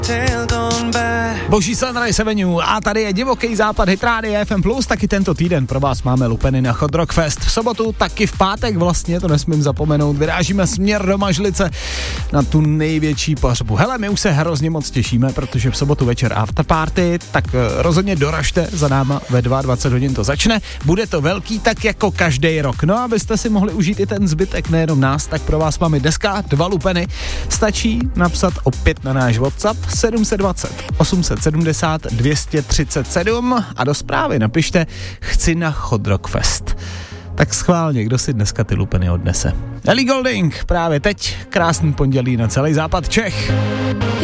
Boží Sunrise Avenue a tady je divoký západ Hit Radio FM+, taky tento týden pro vás máme lupeny na Hot Rock Fest. V sobotu, taky v pátek vlastně, to nesmím zapomenout, vyrážíme směr do Mažlice na tu největší pohřbu. Hele, my už se hrozně moc těšíme, protože v sobotu večer afterparty, tak rozhodně doražte za náma, ve 22 hodin to začne. Bude to velký, tak jako každý rok. No, abyste si mohli užít i ten zbytek, nejenom nás, tak pro vás máme dneska 2 lupeny. Stačí napsat opět na náš WhatsApp 720 870 237 a do zprávy napište chci na Hot Rock Fest. Tak schválně, kdo si dneska ty lupeny odnese. Ellie Goulding, právě teď, krásný pondělí na celý západ Čech.